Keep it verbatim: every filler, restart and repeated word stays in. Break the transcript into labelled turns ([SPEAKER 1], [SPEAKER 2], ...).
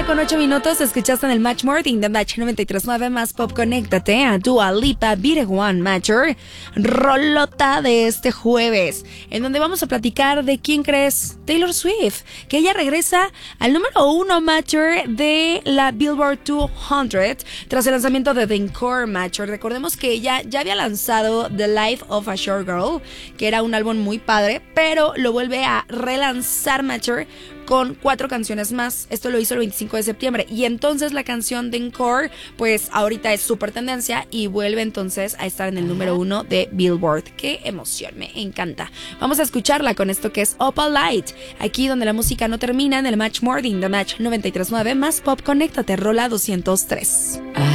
[SPEAKER 1] mañana con ocho minutos. Escuchaste en el Match Morning de Match noventa y tres punto nueve más Pop. Conéctate a Dua Lipa, Be The One Matcher, rolota de este jueves, en donde vamos a platicar de quién crees, Taylor Swift, que ella regresa al número uno Matcher de la Billboard doscientos tras el lanzamiento de The Encore Matcher. Recordemos que ella ya había lanzado The Life of a Short Girl, que era un álbum muy padre, pero lo vuelve a relanzar Matcher con cuatro canciones más. Esto lo hizo el veinticinco de septiembre. Y entonces la canción de Encore, pues ahorita es súper tendencia y vuelve entonces a estar en el número uno de Billboard. ¡Qué emoción! Me encanta. Vamos a escucharla con esto que es Opal Light. Aquí donde la música no termina, en el Match Morning de Match noventa y tres punto nueve más Pop. Conéctate, rola doscientos tres.